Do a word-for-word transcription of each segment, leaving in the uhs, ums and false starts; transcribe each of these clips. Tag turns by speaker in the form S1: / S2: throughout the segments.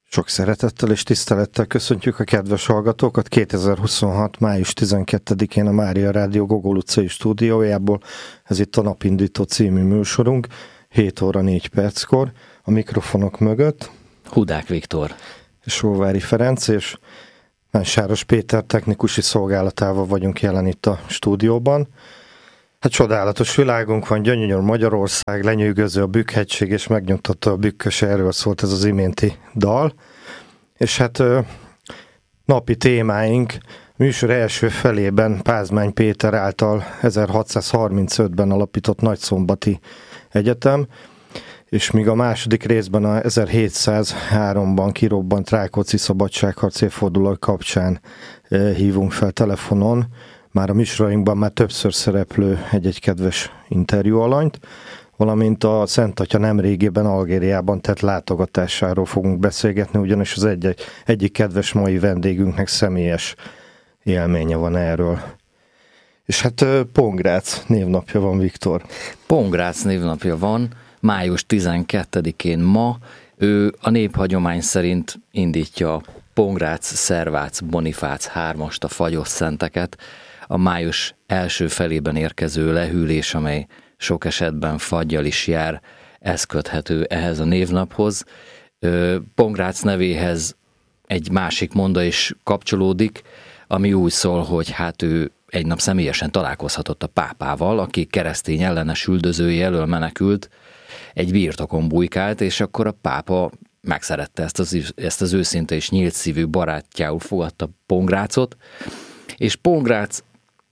S1: Sok szeretettel és tisztelettel köszöntjük a kedves hallgatókat kétezer-huszonhat. május tizenkettedikén a Mária Rádió Gogol utcai stúdiójából. Ez itt a Napindító című műsorunk, hét óra négy perckor. A mikrofonok mögött
S2: Hudák Viktor
S1: és Sóvári Ferenc és Mensáros Péter technikusi szolgálatával vagyunk jelen itt a stúdióban. Hát csodálatos világunk van, gyönyörű Magyarország, lenyűgöző a Bükk-hegység, és megnyugtatta a bükkös, erről szólt ez az iménti dal. És hát napi témáink műsor első felében Pázmány Péter által ezerhatszázharmincötben alapított Nagyszombati Egyetem, és míg a második részben a ezerhétszázháromban kirobbant Rákóczi szabadságharc évforduló kapcsán hívunk fel telefonon már a műsorainkban már többször szereplő egy-egy kedves interjú alanyt, valamint a Szent Atya nemrégében Algériában tett látogatásáról fogunk beszélgetni, ugyanis az egy, egyik kedves mai vendégünknek személyes élménye van erről. És hát Pongrác névnapja van, Viktor.
S2: Pongrác névnapja van, május tizenkettedikén ma. Ő a néphagyomány szerint indítja Pongrác, Szervác, Bonifác hármast, a fagyos szenteket, a május első felében érkező lehűlés, amely sok esetben faggyal is jár, ez köthető ehhez a névnaphoz. Pongrác nevéhez egy másik monda is kapcsolódik, ami úgy szól, hogy hát ő egy nap személyesen találkozhatott a pápával, aki keresztény ellenes üldözői elől menekült, egy birtokon bujkált, és akkor a pápa megszerette ezt az, ezt az őszinte és nyílt szívű barátjául fogadta Pongrácot, és Pongrác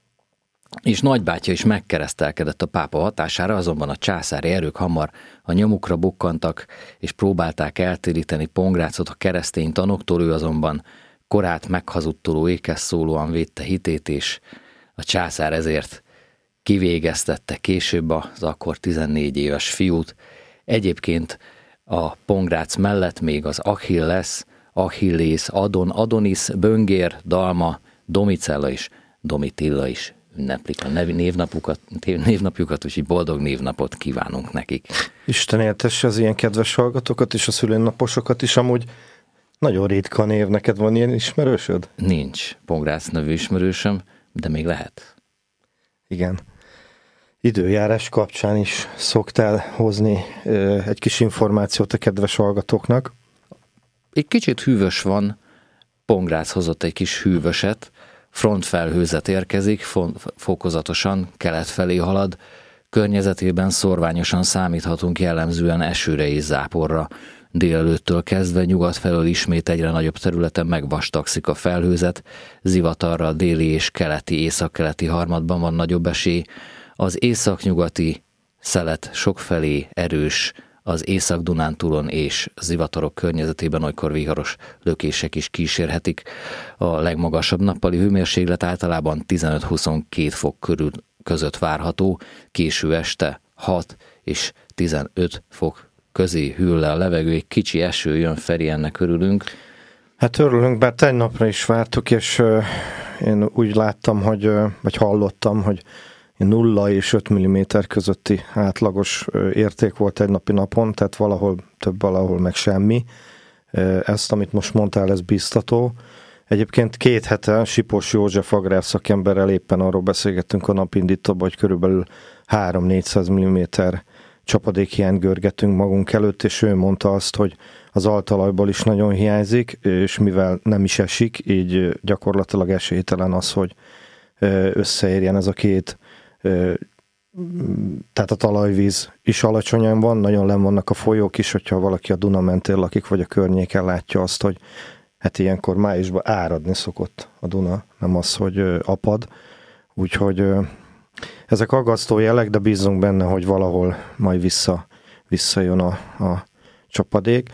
S2: és nagybátyja is megkeresztelkedett a pápa hatására, azonban a császári erők hamar a nyomukra bukkantak, és próbálták eltéríteni Pongrácot a keresztény tanoktól, ő azonban korát meghazudtoló ékes szólóan védte hitét, és a császár ezért kivégeztette később az akkor tizennégy éves fiút. Egyébként a Pongrác mellett még az Achilles, Achillész, Adon, Adonis, Böngér, Dalma, Domicella és Domitilla is ünneplik a névnapukat, névnapjukat, úgyhogy boldog névnapot kívánunk nekik.
S1: Isten éltesse az ilyen kedves hallgatókat és a szülőnaposokat is. Amúgy nagyon ritka név. Neked van ilyen ismerősöd?
S2: Nincs Pongrác nevű ismerősöm, de még lehet.
S1: Igen. Időjárás kapcsán is szoktál hozni egy kis információt a kedves hallgatóknak.
S2: Egy kicsit hűvös van, Pongrác hozott egy kis hűvöset, frontfelhőzet érkezik, fokozatosan kelet felé halad, környezetében szorványosan számíthatunk jellemzően esőre és záporra. Délelőttől kezdve nyugat felől ismét egyre nagyobb területen megvastagszik a felhőzet, zivatarra a déli és keleti, északkeleti harmadban van nagyobb esély, az északnyugati szelet sokfelé erős, az Észak-Dunántúlon és zivatarok környezetében olykor viharos lökések is kísérhetik. A legmagasabb nappali hőmérséklet általában tizenöt-huszonkettő fok körül között várható, késő este hat és tizenöt fok közé hűl le a levegő, egy kicsi eső jön, Feri, ennek örülünk.
S1: Hát örülünk, bár tegnapra is vártuk, és uh, én úgy láttam, hogy, uh, vagy hallottam, hogy nulla és öt milliméter közötti átlagos érték volt egy napi napon, tehát valahol több, valahol meg semmi. Ezt, amit most mondtál, ez biztató. Egyébként két hete Sipos József agrárszakemberrel éppen arról beszélgettünk a Napindítóban, hogy körülbelül három-négyszáz milliméter csapadékhiányt görgetünk magunk előtt, és ő mondta azt, hogy az altalajból is nagyon hiányzik, és mivel nem is esik, így gyakorlatilag esélytelen az, hogy összeérjen ez a két, tehát a talajvíz is alacsonyan van, nagyon len vannak a folyók is, hogyha valaki a Duna mentén lakik, vagy a környéken, látja azt, hogy hát ilyenkor májusban áradni szokott a Duna, nem az, hogy apad. Úgyhogy ezek aggasztó jelek, de bízunk benne, hogy valahol majd vissza, visszajön a, a csapadék.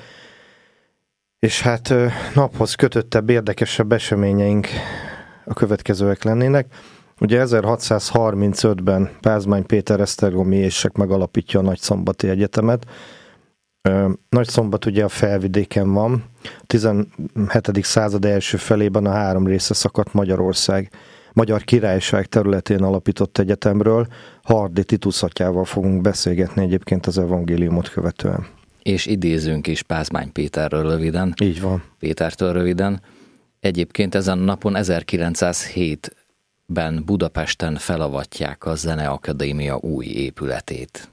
S1: És hát naphoz kötöttebb, érdekesebb eseményeink a következőek lennének. Ugye ezerhatszázharmincötben Pázmány Péter esztergomi éssek megalapítja a Nagyszombati Egyetemet. Nagyszombat ugye a felvidéken van. A tizenhetedik század első felében a három része szakadt Magyarország, Magyar Királyság területén alapított egyetemről. Hardy Titus atyával fogunk beszélgetni egyébként az evangéliumot követően.
S2: és idézünk is Pázmány Péterről röviden.
S1: Így van.
S2: Pétertől röviden. Egyébként ezen a napon ezerkilencszázhétben Budapesten felavatják a Zeneakadémia új épületét.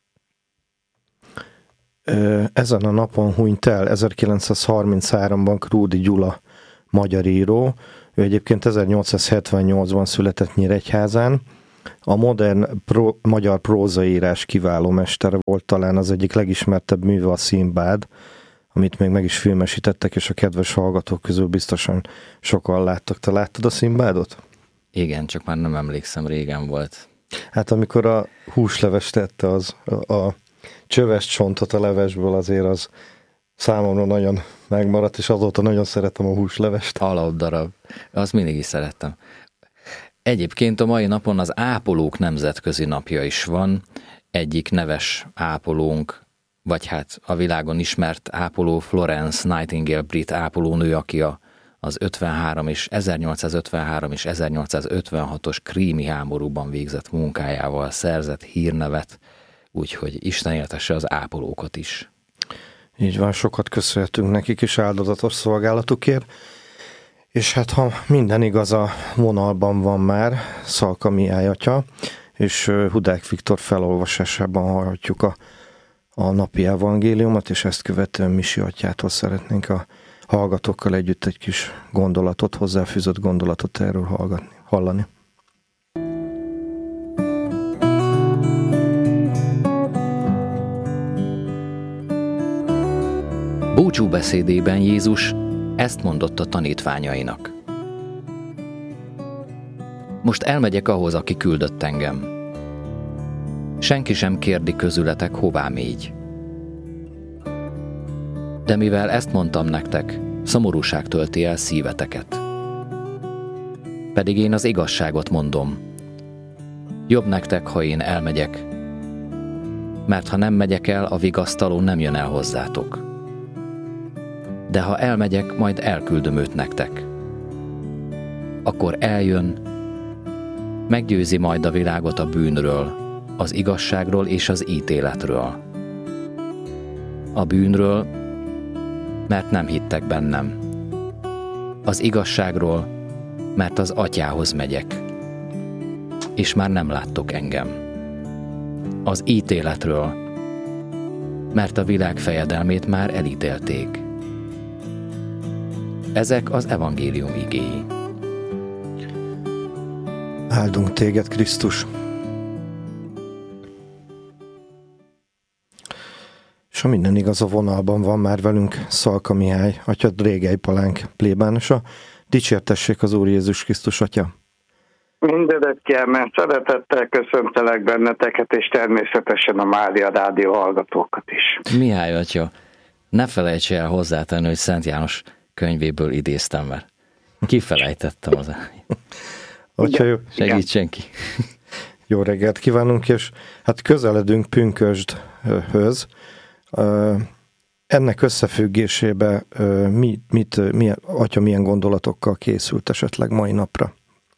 S1: Ezen a napon hunyt el ezerkilencszázharmincháromban Krúdy Gyula magyar író. Ő egyébként ezernyolcszázhetvennyolcban született Nyíregyházán. A modern pro, magyar prózaírás kiváló mestere volt, talán az egyik legismertebb műve a Szimbád, amit még meg is filmesítettek, és a kedves hallgatók közül biztosan sokan láttak. Te láttad a Szimbádot?
S2: Igen, csak már nem emlékszem, régen volt.
S1: Hát amikor a húsleves tette az, a, a csöves csontot a levesből, azért az számomra nagyon megmaradt, és azóta nagyon szeretem a húslevest.
S2: Alapdarab. Azt mindig is szerettem. Egyébként a mai napon az ápolók nemzetközi napja is van. Egyik neves ápolónk, vagy hát a világon ismert ápoló Florence Nightingale brit ápolónő, aki a, az ötvenhárom és ezernyolcszázötvenhárom és ezernyolcszázötvenhatos krími háborúban végzett munkájával szerzett hírnevet, úgyhogy Isten éltesse az ápolókat is.
S1: Így van, sokat köszönhetünk nekik is áldozatos szolgálatukért. És hát ha minden igaz, a vonalban van már Szalka Mihály atya, és Hudák Viktor felolvasásában hallhatjuk a, a napi evangéliumot, és ezt követően Misi atyától szeretnénk a hallgatókkal együtt egy kis gondolatot, hozzáfűzött gondolatot erről hallgatni, hallani.
S2: Búcsúbeszédében Jézus ezt mondott a tanítványainak. Most elmegyek ahhoz, aki küldött engem. Senki sem kérdi közületek, hová mégy. De mivel ezt mondtam nektek, szomorúság tölti el szíveteket. Pedig én az igazságot mondom. Jobb nektek, ha én elmegyek, mert ha nem megyek el, a vigasztaló nem jön el hozzátok. De ha elmegyek, majd elküldöm őt nektek. Akkor eljön, meggyőzi majd a világot a bűnről, az igazságról és az ítéletről. A bűnről, mert nem hittek bennem. Az igazságról, mert az Atyához megyek, és már nem láttok engem. Az ítéletről, mert a világ fejedelmét már elítélték. Ezek az evangélium igéi.
S1: Áldunk téged, Krisztus! És ha minden igaz, a vonalban van már velünk Szalka Mihály, atya Drégely Palánk plébánosa. Dicsértessék az Úr Jézus Krisztus, atya!
S3: Mindenet kiemelt szeretettel köszöntelek benneteket, és természetesen a Mária Rádió hallgatókat is.
S2: Mihály atya, ne felejts el hozzátenni, hogy Szent János könyvéből idéztem, mert kifelejtettem az
S1: Atya, jó.
S2: Segítsen ki.
S1: Jó reggelt kívánunk, és hát közeledünk pünkösdhöz. Ennek összefüggésében mit, mit, milyen, atya milyen gondolatokkal készült esetleg mai napra?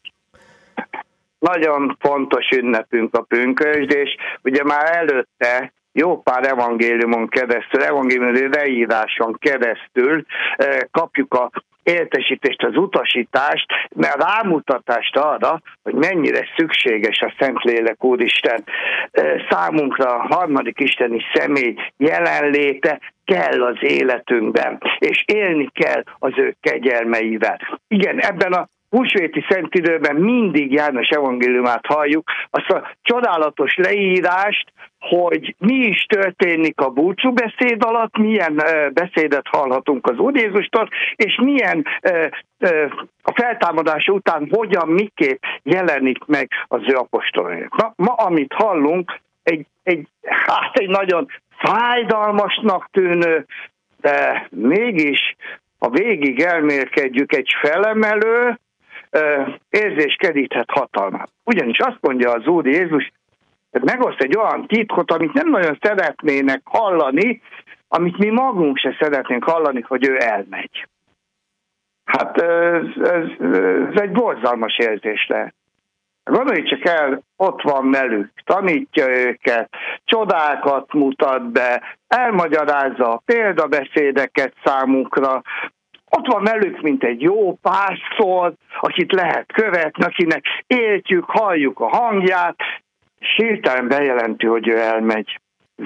S3: Nagyon fontos ünnepünk a pünkösd, és ugye már előtte jó pár evangéliumon keresztül, evangélium leíráson keresztül kapjuk a értesítést, az utasítást, mert rámutatást arra, hogy mennyire szükséges a Szentlélek Úristen számunkra, a harmadik isteni személy jelenléte kell az életünkben, és élni kell az ő kegyelmeivel. Igen, ebben a húsvéti szent időben mindig János evangéliumát halljuk, azt a csodálatos leírást, hogy mi is történik a búcsúbeszéd alatt, milyen beszédet hallhatunk az Úr Jézustól, és milyen a feltámadás után hogyan, miképp jelenik meg az ő apostolainak. Na, ma, amit hallunk, egy, egy, hát egy nagyon fájdalmasnak tűnő, de mégis, ha végig elmélkedjük, egy felemelő, érzéskedíthet hatalmát. Ugyanis azt mondja az Úr Jézus, hogy megoszt egy olyan titkot, amit nem nagyon szeretnének hallani, amit mi magunk se szeretnénk hallani, hogy ő elmegy. Hát ez, ez, ez egy borzalmas érzés lehet. Gondolj csak el, ott van velük, tanítja őket, csodákat mutat be, elmagyarázza a példabeszédeket számukra, ott van velük, mint egy jó pásztor, akit lehet követni, akinek értjük, halljuk a hangját, és hirtelen bejelenti, hogy ő elmegy.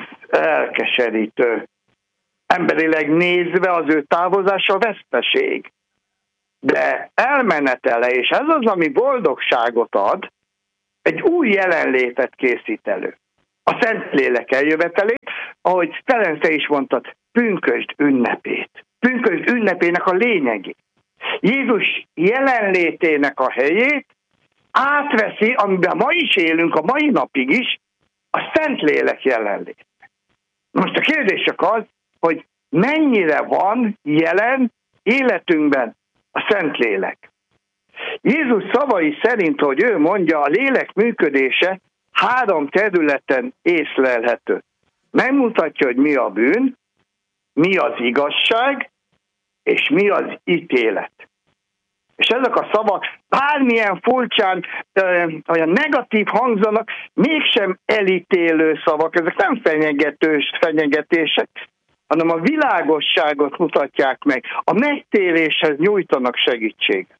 S3: Elkeserítő. Emberileg nézve az ő távozása veszteség. De elmenetele, és ez az, ami boldogságot ad, egy új jelenlétet készít elő. A Szentlélek eljövetelét, ahogy Ferenc is mondtad, pünkösd ünnepét. Pünkösd ünnepének a lényegét. Jézus jelenlétének a helyét átveszi, amiben ma is élünk, a mai napig is, a Szentlélek jelenlét. Most a kérdés csak az, hogy mennyire van jelen életünkben a Szentlélek. Jézus szavai szerint, hogy ő mondja, a lélek működése három területen észlelhető. Megmutatja, hogy mi a bűn, mi az igazság, és mi az ítélet. És ezek a szavak bármilyen furcsán, olyan negatív hangzanak, mégsem elítélő szavak, ezek nem fenyegetős fenyegetések, hanem a világosságot mutatják meg, a megtéréshez nyújtanak segítséget.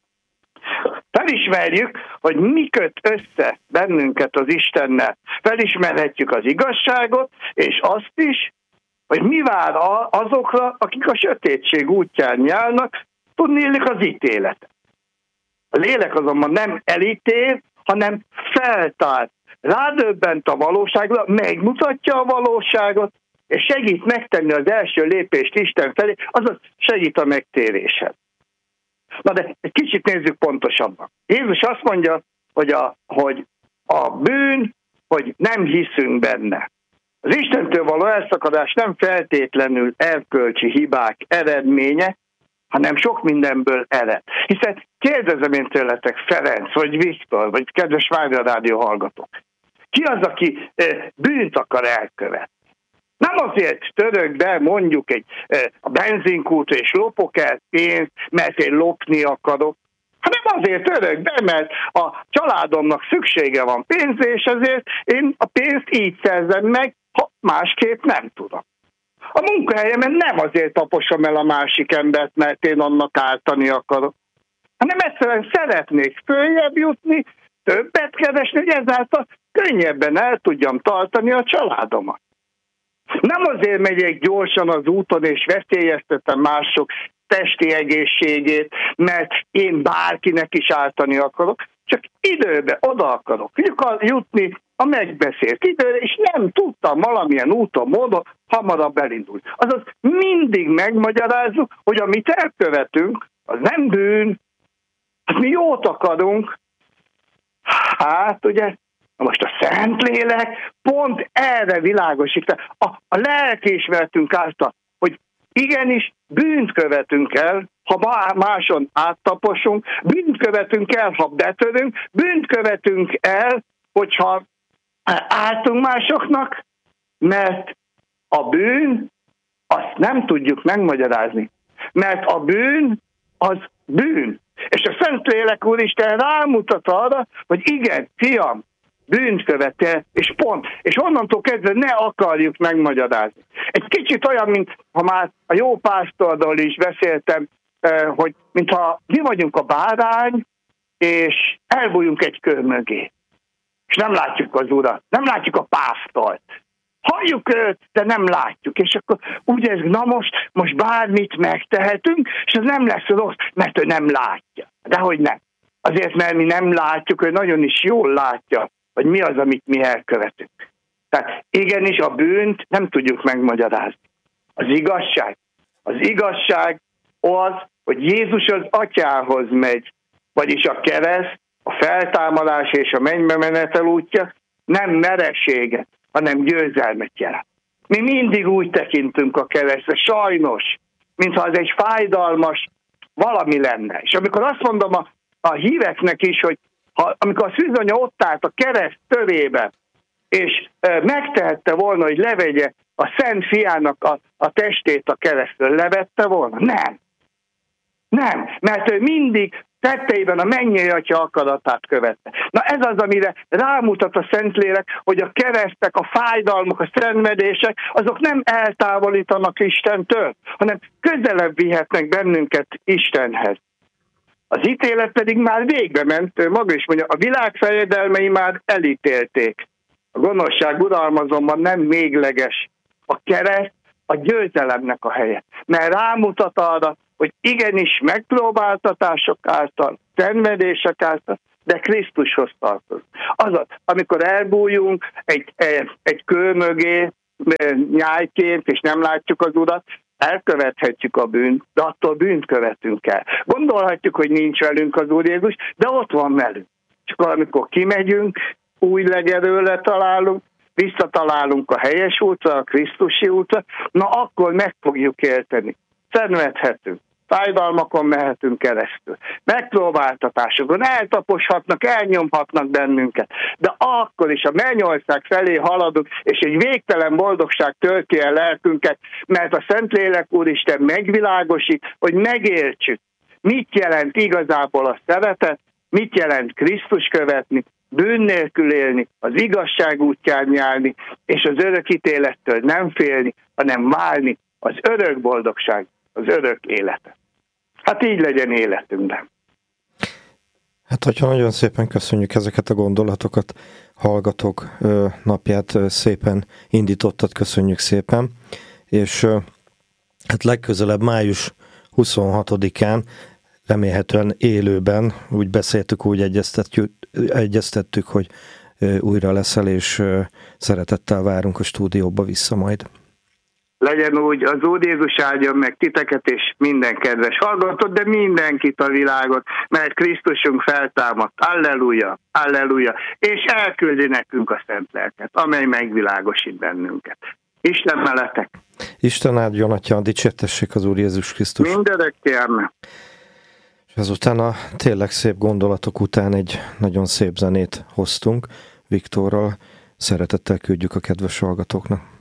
S3: Felismerjük, hogy mi köt össze bennünket az Istennel. Felismerhetjük az igazságot, és azt is, hogy mi vár azokra, akik a sötétség útján járnak, tudnélik az ítéletet. A lélek azonban nem elítél, hanem feltár. Rádöbbent a valóságra, megmutatja a valóságot, és segít megtenni az első lépést Isten felé, azaz segít a megtéréshez. Na de egy kicsit nézzük pontosabban. Jézus azt mondja, hogy a, hogy a bűn, hogy nem hiszünk benne. Az Istentől való elszakadás nem feltétlenül erkölcsi hibák eredménye, hanem sok mindenből ered. Hiszen kérdezem én tőletek, Ferenc, vagy Viktor, vagy kedves Mária Rádió hallgatók, ki az, aki bűnt akar elkövetni? Nem azért török be mondjuk egy, a benzinkútra és lopok el pénzt, mert én lopni akarok, hanem azért török be, mert a családomnak szüksége van pénzre, és ezért én a pénzt így szerzem meg, ha másképp nem tudom. A munkahelyemen nem azért taposom el a másik embert, mert én annak ártani akarok, hanem egyszerűen szeretnék följebb jutni, többet keresni, hogy ezáltal könnyebben el tudjam tartani a családomat. Nem azért megyek gyorsan az úton és veszélyeztetem mások testi egészségét, mert én bárkinek is ártani akarok, csak időbe oda akarok jutni a megbeszélt időre, és nem tudtam valamilyen úton, módon hamarabb elindulni. Azaz mindig megmagyarázzuk, hogy amit elkövetünk, az nem bűn, az mi jót akarunk. Hát ugye, most a Szentlélek pont erre világosít, a, a lelkiismeretünk által, hogy igenis bűnt követünk el, ha máson áttaposunk, bűnt követünk el, ha betörünk, bűnt követünk el, hogyha ártunk másoknak, mert a bűn, azt nem tudjuk megmagyarázni. Mert a bűn, az bűn. És a Szentlélek Úristen rámutat arra, hogy igen, fiam, bűnt követel, és pont. És onnantól kezdve ne akarjuk megmagyarázni. Egy kicsit olyan, mint ha már a jó pásztorról is beszéltem, hogy mintha mi vagyunk a bárány, és elbújunk egy kör mögé. És nem látjuk az Urat, nem látjuk a pásztort. Halljuk őt, de nem látjuk. És akkor úgy ez, na most, most bármit megtehetünk, és ez nem lesz rossz, mert ő nem látja. Dehogy nem. Azért, mert mi nem látjuk, ő nagyon is jól látja, hogy mi az, amit mi elkövetünk. Tehát igenis a bűnt nem tudjuk megmagyarázni. Az igazság. Az igazság az, hogy Jézus az Atyához megy, vagyis a kereszt, a feltámadás és a mennybe menetel útja nem merességet, hanem győzelmet jelent. Mi mindig úgy tekintünk a keresztre, sajnos, mintha az egy fájdalmas valami lenne. És amikor azt mondom a, a híveknek is, hogy ha, amikor a szűzanya ott állt a kereszt tövébe, és e, megtehette volna, hogy levegye a Szent Fiának a, a testét a keresztről, levette volna? Nem. Nem, mert ő mindig tetteiben a mennyei Atya akaratát követte. Na ez az, amire rámutat a Szentlélek, hogy a keresztek, a fájdalmak, a szenvedések, azok nem eltávolítanak Istentől, hanem közelebb vihetnek bennünket Istenhez. Az ítélet pedig már végbe ment, maga is mondja, a világ fejedelmei már elítélték. A gonoszság uralma azonban nem végleges. A kereszt a győzelemnek a helye. Mert rámutat arra, hogy igenis megpróbáltatások által, szenvedések által, de Krisztushoz tartozik. Azaz, amikor elbújunk egy, egy, egy kő mögé nyájként, és nem látjuk az Urat, elkövethetjük a bűnt, de attól bűnt követünk el. Gondolhatjuk, hogy nincs velünk az Úr Jézus, de ott van velünk. Csak amikor kimegyünk, új legerőle találunk, visszatalálunk a helyes útra, a Krisztusi útra, na akkor meg fogjuk érteni. Szenvedhetünk, fájdalmakon mehetünk keresztül, megpróbáltatásokon eltaposhatnak, elnyomhatnak bennünket, de akkor is a mennyország felé haladunk, és egy végtelen boldogság tölti el lelkünket, mert a Szentlélek Úristen megvilágosít, hogy megértsük, mit jelent igazából a szeretet, mit jelent Krisztus követni, bűn nélkül élni, az igazság útján járni, és az örök ítélettől nem félni, hanem válni az örök boldogság, az örök élete. Hát így legyen életünkben.
S1: Hát, hogyha nagyon szépen köszönjük ezeket a gondolatokat, hallgatók napját szépen indítottad, köszönjük szépen, és hát legközelebb május huszonhatodikán remélhetően élőben, úgy beszéltük, úgy egyeztettük, egyeztettük, hogy újra leszel, és szeretettel várunk a stúdióba vissza majd.
S3: Legyen úgy, az Úr Jézus áldjon meg titeket és minden kedves hallgatót, de mindenkit a világot, mert Krisztusunk feltámadt. Alleluja, alleluja, és elküldi nekünk a Szent Lelket, amely megvilágosít bennünket. Isten meletek!
S1: Isten áldjon, Atya, dicsértessék az Úr Jézus Krisztus!
S3: Mindörökké, amen.
S1: És azután a tényleg szép gondolatok után egy nagyon szép zenét hoztunk Viktorral. Szeretettel küldjük a kedves hallgatóknak.